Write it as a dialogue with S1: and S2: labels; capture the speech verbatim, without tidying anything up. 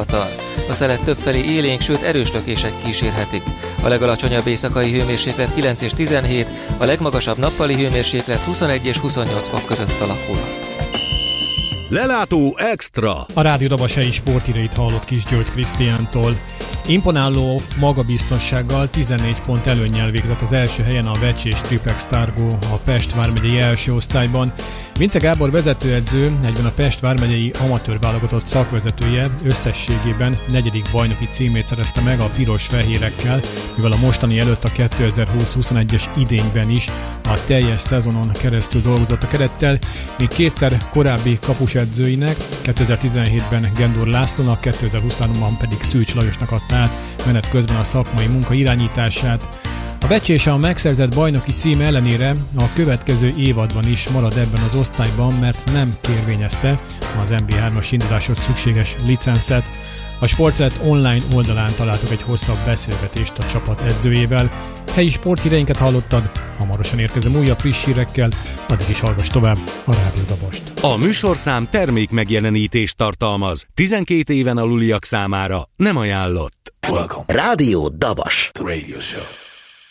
S1: zivatar. A szelet többfelé élénk, sőt erős lökések kísérhetik. A legalacsonyabb éjszakai hőmérséklet kilenc és tizenhét, a legmagasabb nappali hőmérséklet huszonegy és huszonnyolc fok között alakulhat.
S2: Lelátó Extra.
S3: A Rádió Dabasai sporthíreit hallott Kis György Krisztiántól. Imponáló magabiztossággal tizennégy pont előnnyel végzett az első helyen a Vecsés Tripex Targo a Pest vármegyei első osztályban. Vince Gábor vezetőedző, egyben a Pest vármegyei amatőr válogatott szakvezetője összességében negyedik bajnoki címét szerezte meg a piros-fehérekkel, mivel a mostani előtt a kétezer-húsz-huszonegyes idényben is a teljes szezonon keresztül dolgozott a kerettel, míg kétszer korábbi kapusedzőinek, kétezer-tizenhétben Gendor Lászlónak, kétezer-huszonban pedig Szűcs Lajosnak adta át menet közben a szakmai munka irányítását. A Vecsés a megszerzett bajnoki cím ellenére a következő évadban is marad ebben az osztályban, mert nem kérvényezte az em bé hármas induláshoz szükséges licenszet. A Sportszelet online oldalán találtuk egy hosszabb beszélgetést a csapat edzőjével. Helyi sporthíreinket hallottad, hamarosan érkezem újabb friss hírekkel, addig is hallgass tovább a Rádió Dabast.
S2: A műsorszám termék megjelenítést tartalmaz. tizenkét éven aluliak számára nem ajánlott.
S4: Welcome. Rádió Dabas.
S5: The radio show.